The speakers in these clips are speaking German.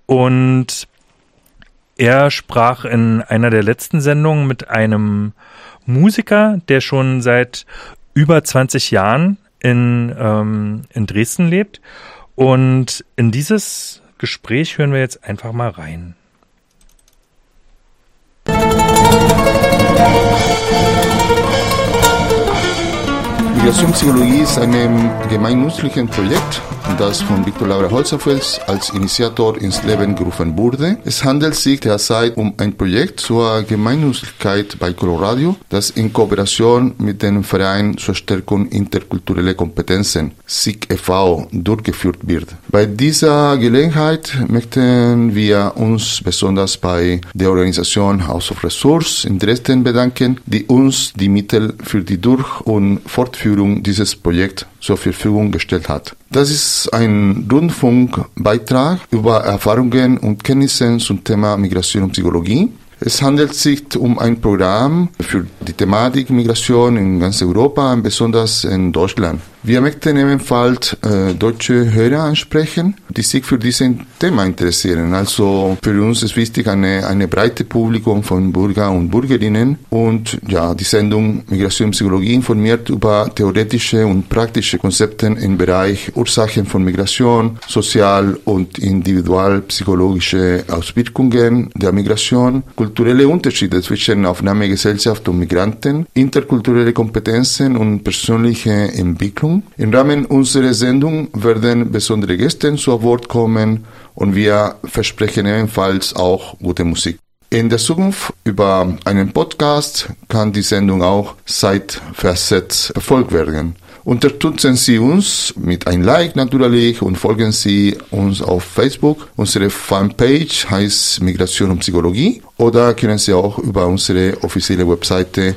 Und er sprach in einer der letzten Sendungen mit einem Musiker, der schon seit über 20 Jahren in Dresden lebt. Und in dieses Gespräch hören wir jetzt einfach mal rein. Migrationspsychologie ist ein gemeinnützliches Projekt, das von Viktor Laura Holzapfel als Initiator ins Leben gerufen wurde. Es handelt sich derzeit um ein Projekt zur Gemeinnützigkeit bei Coloradio, das in Kooperation mit dem Verein zur Stärkung interkultureller Kompetenzen, SIG e.V., durchgeführt wird. Bei dieser Gelegenheit möchten wir uns besonders bei der Organisation House of Resource in Dresden bedanken, die uns die Mittel für die Durch- und Fortführung dieses Projekts zur Verfügung gestellt hat. Das ist ein Rundfunkbeitrag über Erfahrungen und Kenntnisse zum Thema Migration und Psychologie. Es handelt sich um ein Programm für die Thematik Migration in ganz Europa, besonders in Deutschland. Wir möchten ebenfalls deutsche Hörer ansprechen, die sich für dieses Thema interessieren. Also für uns ist wichtig eine breite Publikum von Bürger und Bürgerinnen. Und ja, die Sendung Migration und Psychologie informiert über theoretische und praktische Konzepte im Bereich Ursachen von Migration, sozial- und individualpsychologische Auswirkungen der Migration, kulturelle Unterschiede zwischen Aufnahmegesellschaft und Migranten, interkulturelle Kompetenzen und persönliche Entwicklung. Im Rahmen unserer Sendung werden besondere Gäste zu Wort kommen und wir versprechen ebenfalls auch gute Musik. In der Zukunft über einen Podcast kann die Sendung auch zeitversetzt verfolgt werden. Unterstützen Sie uns mit einem Like natürlich und folgen Sie uns auf Facebook. Unsere Fanpage heißt Migration und Psychologie oder können Sie auch über unsere offizielle Webseite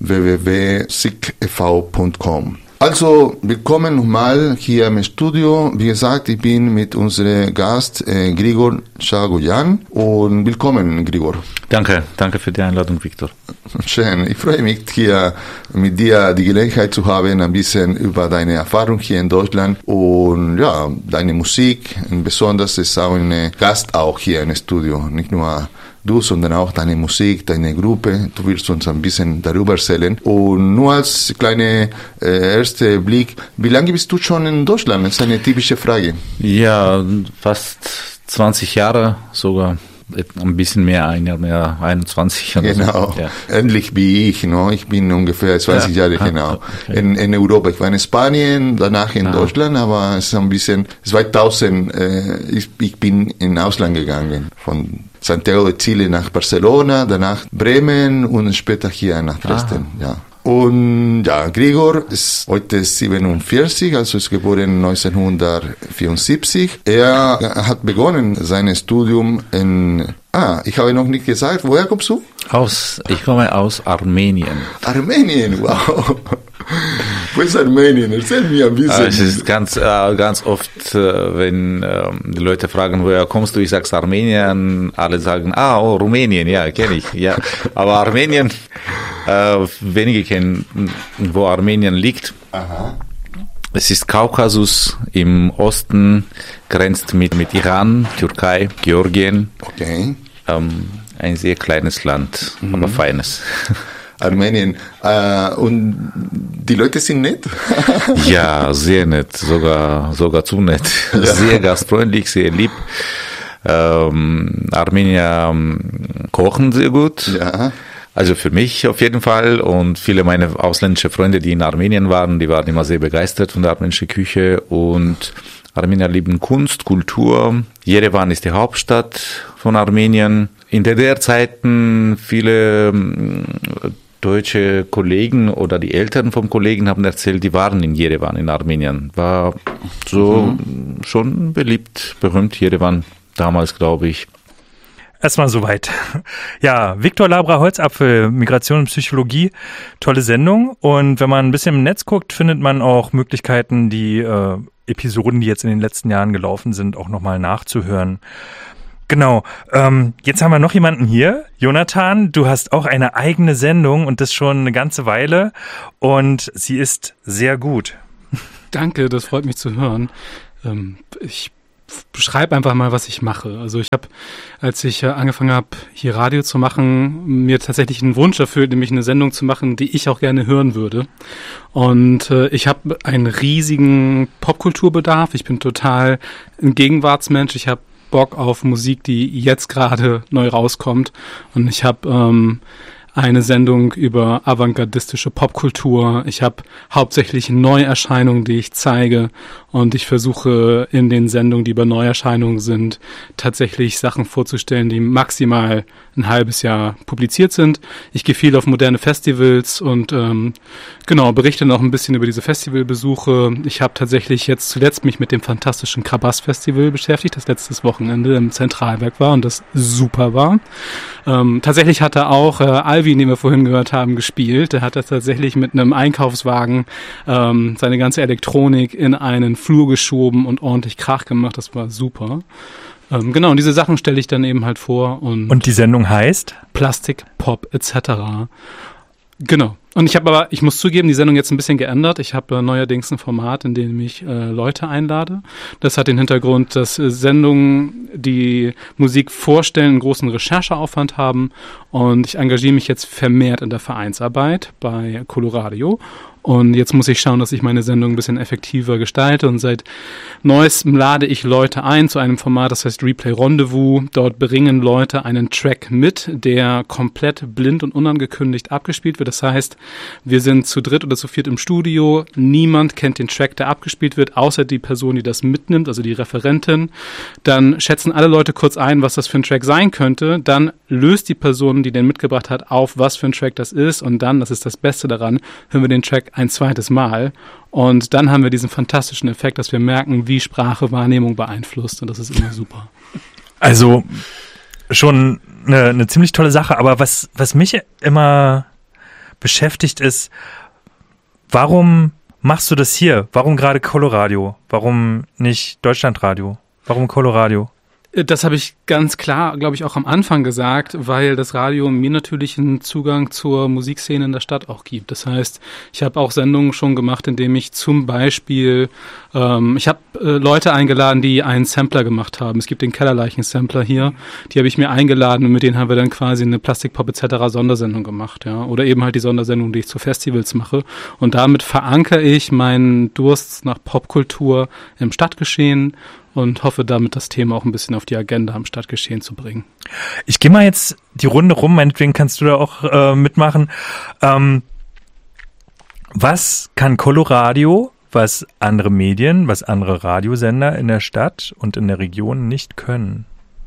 www.sigev.com. Also, willkommen nochmal hier im Studio. Wie gesagt, ich bin mit unserem Gast Grigor Chagoyan und willkommen, Grigor. Danke für die Einladung, Viktor. Schön, ich freue mich hier mit dir die Gelegenheit zu haben, ein bisschen über deine Erfahrung hier in Deutschland und ja, deine Musik. Und besonders ist auch ein Gast auch hier im Studio, nicht nur du, sondern auch deine Musik, deine Gruppe. Du wirst uns ein bisschen darüber erzählen. Und nur als kleiner erster Blick, wie lange bist du schon in Deutschland? Das ist eine typische Frage. Ja, fast 20 Jahre sogar. Ein bisschen mehr, 21. Genau, so. Ja. Ähnlich wie ich. No? Ich bin ungefähr 20 Jahre genau okay. in Europa. Ich war in Spanien, danach in Deutschland, aber es ist ein bisschen 2000. Ich bin in Ausland gegangen, von Santiago de Chile nach Barcelona, danach Bremen und später hier nach Dresden. Ja. Und ja, Grigor ist heute 47, also ist geboren 1974. Er hat begonnen sein Studium ich habe noch nicht gesagt, woher kommst du? Ich komme aus Armenien. Armenien, wow. Wo ist Armenien? Erzähl mir ein bisschen. Es ist ganz oft, wenn die Leute fragen, woher kommst du, ich sage Armenien, alle sagen, Rumänien, ja, kenne ich. Ja. Aber Armenien, wenige kennen, wo Armenien liegt. Aha. Es ist Kaukasus im Osten, grenzt mit Iran, Türkei, Georgien. Okay. Ein sehr kleines Land, aber feines. Armenien. Und die Leute sind nett? Ja, sehr nett, sogar zu nett. Ja. Sehr gastfreundlich, sehr lieb. Armenier kochen sehr gut. Ja. Also für mich auf jeden Fall und viele meiner ausländischen Freunde, die in Armenien waren, die waren immer sehr begeistert von der armenischen Küche und Armenier lieben Kunst, Kultur. Jerewan ist die Hauptstadt von Armenien. In DDR-Zeiten viele deutsche Kollegen oder die Eltern vom Kollegen haben erzählt, die waren in Jerewan in Armenien. War so schon beliebt, berühmt Jerewan damals, glaube ich. Erstmal soweit. Ja, Viktor Laura Holzapfel, Migration und Psychologie, tolle Sendung. Und wenn man ein bisschen im Netz guckt, findet man auch Möglichkeiten, die Episoden, die jetzt in den letzten Jahren gelaufen sind, auch nochmal nachzuhören. Genau. Jetzt haben wir noch jemanden hier. Jonathan, du hast auch eine eigene Sendung und das schon eine ganze Weile. Und sie ist sehr gut. Danke, das freut mich zu hören. Ich beschreibe einfach mal, was ich mache. Also ich habe, als ich angefangen habe, hier Radio zu machen, mir tatsächlich einen Wunsch erfüllt, nämlich eine Sendung zu machen, die ich auch gerne hören würde. Und ich habe einen riesigen Popkulturbedarf. Ich bin total ein Gegenwartsmensch. Ich habe Bock auf Musik, die jetzt gerade neu rauskommt. Und ich habe eine Sendung über avantgardistische Popkultur. Ich habe hauptsächlich Neuerscheinungen, die ich zeige, und ich versuche in den Sendungen, die über Neuerscheinungen sind, tatsächlich Sachen vorzustellen, die maximal ein halbes Jahr publiziert sind. Ich gehe viel auf moderne Festivals und berichte noch ein bisschen über diese Festivalbesuche. Ich habe tatsächlich jetzt zuletzt mich mit dem fantastischen Krabbass-Festival beschäftigt, das letztes Wochenende im Zentralberg war und das super war. Tatsächlich hat er auch Alvin, den wir vorhin gehört haben, gespielt. Der hat das tatsächlich mit einem Einkaufswagen seine ganze Elektronik in einen Flur geschoben und ordentlich Krach gemacht. Das war super. Und diese Sachen stelle ich dann eben halt vor. Und die Sendung heißt? Plastik, Pop etc. Genau. Und ich muss zugeben, die Sendung jetzt ein bisschen geändert. Ich habe neuerdings ein Format, in dem ich Leute einlade. Das hat den Hintergrund, dass Sendungen, die Musik vorstellen, einen großen Rechercheaufwand haben. Und ich engagiere mich jetzt vermehrt in der Vereinsarbeit bei Coloradio. Und jetzt muss ich schauen, dass ich meine Sendung ein bisschen effektiver gestalte. Und seit Neuestem lade ich Leute ein zu einem Format, das heißt Replay Rendezvous. Dort bringen Leute einen Track mit, der komplett blind und unangekündigt abgespielt wird. Das heißt, wir sind zu dritt oder zu viert im Studio. Niemand kennt den Track, der abgespielt wird, außer die Person, die das mitnimmt, also die Referentin. Dann schätzen alle Leute kurz ein, was das für ein Track sein könnte. Dann löst die Person, die den mitgebracht hat, auf, was für ein Track das ist. Und dann, das ist das Beste daran, hören wir den Track ein zweites Mal. Und dann haben wir diesen fantastischen Effekt, dass wir merken, wie Sprache Wahrnehmung beeinflusst. Und das ist immer super. Also schon eine ziemlich tolle Sache. Aber was mich immer beschäftigt ist, warum machst du das hier? Warum gerade Coloradio? Warum nicht Deutschlandradio? Warum Coloradio? Das habe ich ganz klar, glaube ich, auch am Anfang gesagt, weil das Radio mir natürlich einen Zugang zur Musikszene in der Stadt auch gibt. Das heißt, ich habe auch Sendungen schon gemacht, in denen ich zum Beispiel, ich habe Leute eingeladen, die einen Sampler gemacht haben. Es gibt den Kellerleichen-Sampler hier, die habe ich mir eingeladen und mit denen haben wir dann quasi eine Plastik-Pop etc. Sondersendung gemacht, ja, oder eben halt die Sondersendung, die ich zu Festivals mache. Und damit verankere ich meinen Durst nach Popkultur im Stadtgeschehen und hoffe damit, das Thema auch ein bisschen auf die Agenda am Stadtgeschehen zu bringen. Ich gehe mal jetzt die Runde rum, meinetwegen kannst du da auch mitmachen. Was kann Coloradio, was andere Medien, was andere Radiosender in der Stadt und in der Region nicht können?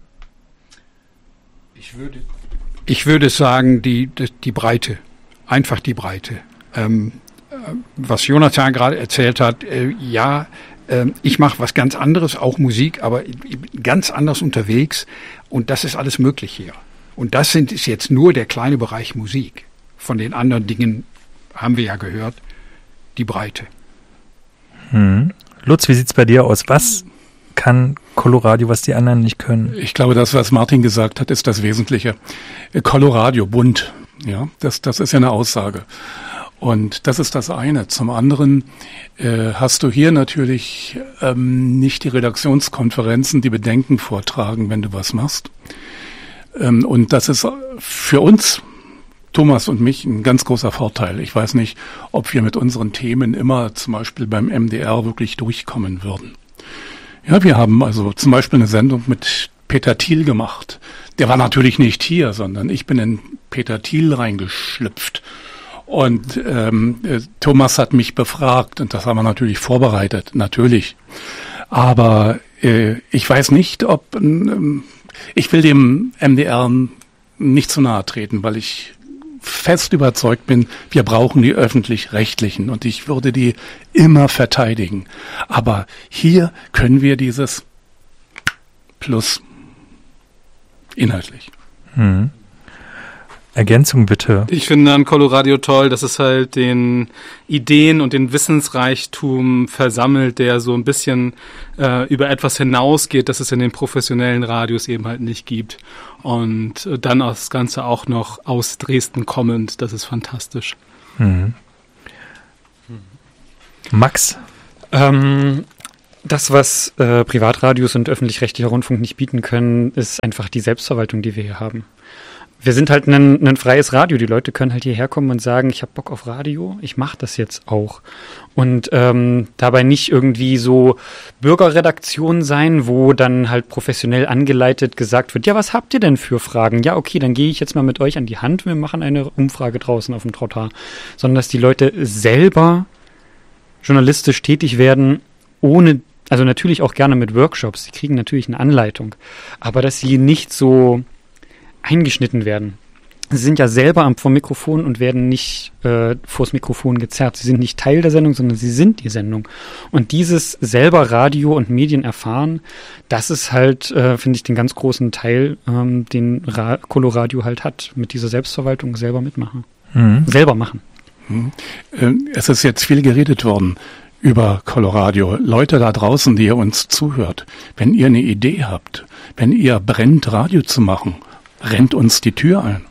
Ich würde sagen, die Breite. Einfach die Breite. Was Jonathan gerade erzählt hat, ich mache was ganz anderes, auch Musik, aber ganz anders unterwegs, und das ist alles möglich hier. Und das ist jetzt nur der kleine Bereich Musik. Von den anderen Dingen haben wir ja gehört, die Breite. Lutz, wie sieht's bei dir aus? Was kann Coloradio, was die anderen nicht können? Ich glaube, das, was Martin gesagt hat, ist das Wesentliche. Coloradio, bunt, ja, das ist ja eine Aussage. Und das ist das eine. Zum anderen hast du hier natürlich nicht die Redaktionskonferenzen, die Bedenken vortragen, wenn du was machst. Und das ist für uns, Thomas und mich, ein ganz großer Vorteil. Ich weiß nicht, ob wir mit unseren Themen immer zum Beispiel beim MDR wirklich durchkommen würden. Ja, wir haben also zum Beispiel eine Sendung mit Peter Thiel gemacht. Der war natürlich nicht hier, sondern ich bin in Peter Thiel reingeschlüpft. Und Thomas hat mich befragt und das haben wir natürlich vorbereitet, natürlich. Aber ich weiß nicht, ob ich will dem MDR nicht zu nahe treten, weil ich fest überzeugt bin, wir brauchen die Öffentlich-Rechtlichen und ich würde die immer verteidigen. Aber hier können wir dieses Plus inhaltlich. Ergänzung bitte. Ich finde an Coloradio toll, dass es halt den Ideen und den Wissensreichtum versammelt, der so ein bisschen über etwas hinausgeht, das es in den professionellen Radios eben halt nicht gibt. Und dann das Ganze auch noch aus Dresden kommend, das ist fantastisch. Max? Das, was Privatradios und öffentlich-rechtlicher Rundfunk nicht bieten können, ist einfach die Selbstverwaltung, die wir hier haben. Wir sind halt ein freies Radio. Die Leute können halt hierher kommen und sagen, ich habe Bock auf Radio, ich mache das jetzt auch. Und dabei nicht irgendwie so Bürgerredaktion sein, wo dann halt professionell angeleitet gesagt wird, ja, was habt ihr denn für Fragen? Ja, okay, dann gehe ich jetzt mal mit euch an die Hand, wir machen eine Umfrage draußen auf dem Trottoir. Sondern dass die Leute selber journalistisch tätig werden, also natürlich auch gerne mit Workshops, sie kriegen natürlich eine Anleitung, aber dass sie nicht so eingeschnitten werden. Sie sind ja selber vor Mikrofon und werden nicht vors Mikrofon gezerrt. Sie sind nicht Teil der Sendung, sondern sie sind die Sendung. Und dieses selber Radio und Medien erfahren, das ist halt, finde ich, den ganz großen Teil, den Coloradio halt hat, mit dieser Selbstverwaltung selber mitmachen. Selber machen. Es ist jetzt viel geredet worden über Coloradio. Leute da draußen, die ihr uns zuhört, wenn ihr eine Idee habt, wenn ihr brennt, Radio zu machen, rennt uns die Tür ein.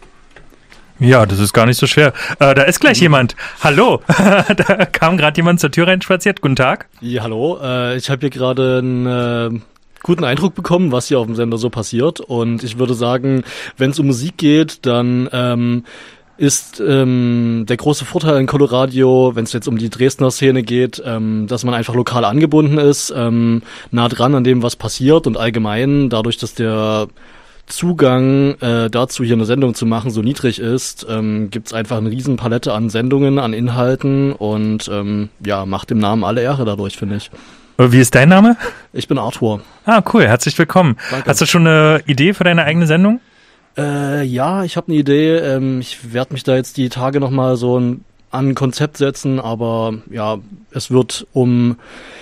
Ja, das ist gar nicht so schwer. Da ist gleich jemand. Hallo. Da kam gerade jemand zur Tür reinspaziert. Guten Tag. Ja, hallo. Ich habe hier gerade einen guten Eindruck bekommen, was hier auf dem Sender so passiert. Und ich würde sagen, wenn es um Musik geht, dann ist der große Vorteil in Coloradio, wenn es jetzt um die Dresdner Szene geht, dass man einfach lokal angebunden ist, nah dran an dem, was passiert und allgemein dadurch, dass der Zugang dazu, hier eine Sendung zu machen, so niedrig ist, gibt's einfach eine riesen Palette an Sendungen, an Inhalten und macht dem Namen alle Ehre dadurch, finde ich. Wie ist dein Name? Ich bin Arthur. Ah, cool, herzlich willkommen. Danke. Hast du schon eine Idee für deine eigene Sendung? Ja, ich habe eine Idee. Ich werde mich da jetzt die Tage nochmal so an ein Konzept setzen, aber ja, es wird um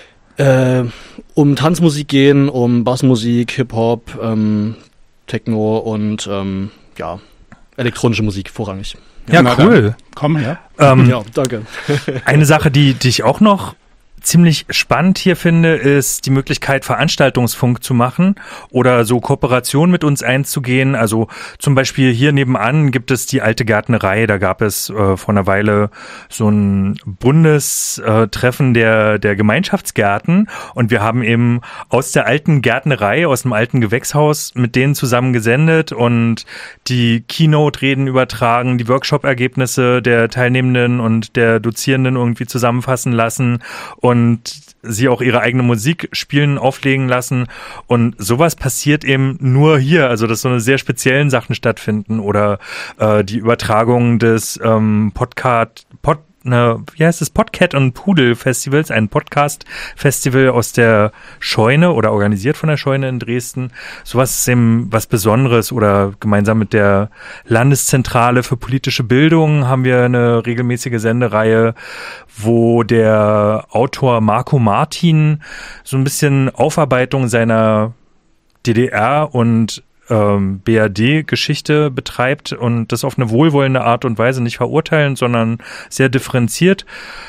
Tanzmusik gehen, um Bassmusik, Hip-Hop, Techno und elektronische Musik vorrangig. Ja, cool. Dann, komm her. Ja, danke. Eine Sache, die ich auch noch ziemlich spannend hier finde, ist die Möglichkeit, Veranstaltungsfunk zu machen oder so Kooperation mit uns einzugehen. Also zum Beispiel hier nebenan gibt es die Alte Gärtnerei. Da gab es vor einer Weile so ein Bundestreffen der Gemeinschaftsgärten und wir haben eben aus der alten Gärtnerei, aus dem alten Gewächshaus mit denen zusammen gesendet und die Keynote-Reden übertragen, die Workshop-Ergebnisse der Teilnehmenden und der Dozierenden irgendwie zusammenfassen lassen und sie auch ihre eigene Musik spielen, auflegen lassen. Und sowas passiert eben nur hier. Also, dass so eine sehr speziellen Sachen stattfinden oder die Übertragung des Podcat und Pudel Festivals, ein Podcast-Festival aus der Scheune oder organisiert von der Scheune in Dresden. Sowas ist eben was Besonderes oder gemeinsam mit der Landeszentrale für politische Bildung haben wir eine regelmäßige Sendereihe, wo der Autor Marco Martin so ein bisschen Aufarbeitung seiner DDR und BRD-Geschichte betreibt und das auf eine wohlwollende Art und Weise nicht verurteilen, sondern sehr differenziert.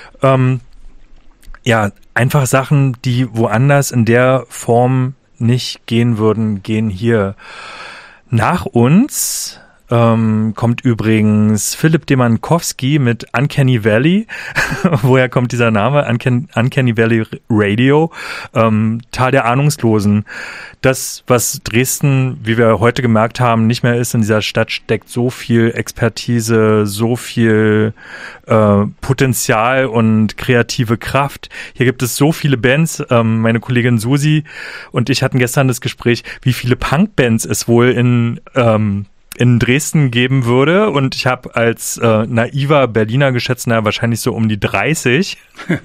Einfach Sachen, die woanders in der Form nicht gehen würden, gehen hier. Nach uns kommt übrigens Philipp Demankowski mit Uncanny Valley. Woher kommt dieser Name? Uncanny Valley Radio. Tal der Ahnungslosen. Das, was Dresden, wie wir heute gemerkt haben, nicht mehr ist in dieser Stadt, steckt so viel Expertise, so viel Potenzial und kreative Kraft. Hier gibt es so viele Bands. Meine Kollegin Susi und ich hatten gestern das Gespräch, wie viele Punkbands es wohl in Dresden geben würde und ich habe als naiver Berliner geschätzt, wahrscheinlich so um die 30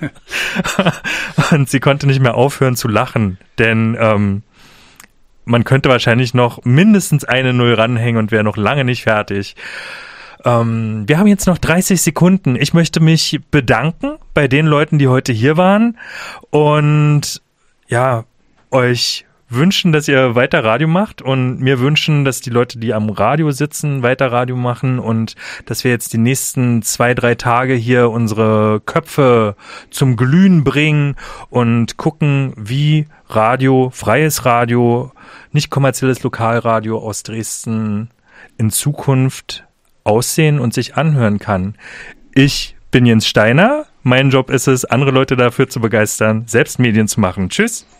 und sie konnte nicht mehr aufhören zu lachen, denn man könnte wahrscheinlich noch mindestens eine Null ranhängen und wäre noch lange nicht fertig. Wir haben jetzt noch 30 Sekunden. Ich möchte mich bedanken bei den Leuten, die heute hier waren und euch wünschen, dass ihr weiter Radio macht und mir wünschen, dass die Leute, die am Radio sitzen, weiter Radio machen und dass wir jetzt die nächsten 2-3 Tage hier unsere Köpfe zum Glühen bringen und gucken, wie Radio, freies Radio, nicht kommerzielles Lokalradio aus Dresden in Zukunft aussehen und sich anhören kann. Ich bin Jens Steiner. Mein Job ist es, andere Leute dafür zu begeistern, selbst Medien zu machen. Tschüss!